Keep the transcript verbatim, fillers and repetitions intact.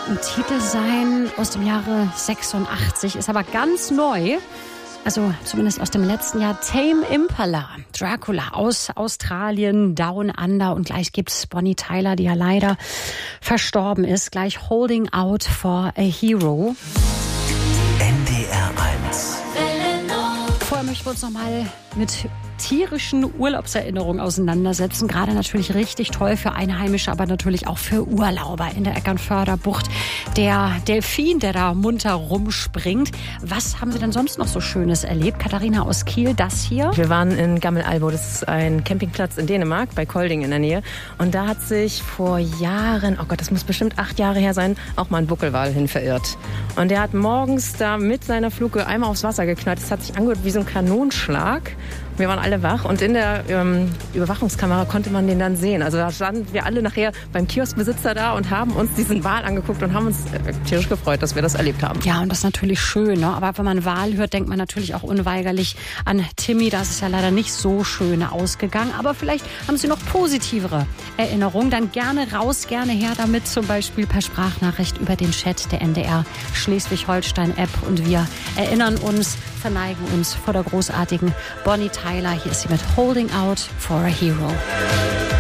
ein Titel sein aus dem Jahre sechsundachtzig, ist aber ganz neu. Also zumindest aus dem letzten Jahr. Tame Impala, Dracula aus Australien, Down Under. Und gleich gibt's Bonnie Tyler, die ja leider verstorben ist. Gleich Holding Out for a Hero. N D R eins. Vorher möchten wir uns noch mal mit tierischen Urlaubserinnerungen auseinandersetzen. Gerade natürlich richtig toll für Einheimische, aber natürlich auch für Urlauber in der Eckernförder Bucht. Der Delfin, der da munter rumspringt. Was haben Sie denn sonst noch so Schönes erlebt? Katharina aus Kiel, das hier? Wir waren in Gammelalbo, das ist ein Campingplatz in Dänemark, bei Kolding in der Nähe. Und da hat sich vor Jahren, oh Gott, das muss bestimmt acht Jahre her sein, auch mal ein Buckelwal hin verirrt. Und der hat morgens da mit seiner Fluke einmal aufs Wasser geknallt. Das hat sich angehört wie so ein Kanonenschlag. Wir waren alle wach und in der ähm, Überwachungskamera konnte man den dann sehen. Also da standen wir alle nachher beim Kioskbesitzer da und haben uns diesen Wal angeguckt und haben uns äh, tierisch gefreut, dass wir das erlebt haben. Ja, und das ist natürlich schön, ne? Aber wenn man Wal hört, denkt man natürlich auch unweigerlich an Timmy. Das ist ja leider nicht so schön ausgegangen. Aber vielleicht haben Sie noch positivere Erinnerungen. Dann gerne raus, gerne her damit. Zum Beispiel per Sprachnachricht über den Chat der N D R Schleswig-Holstein-App. Und wir erinnern uns, verneigen uns vor der großartigen Bonnie Tyler. Hier ist sie mit Holding Out for a Hero.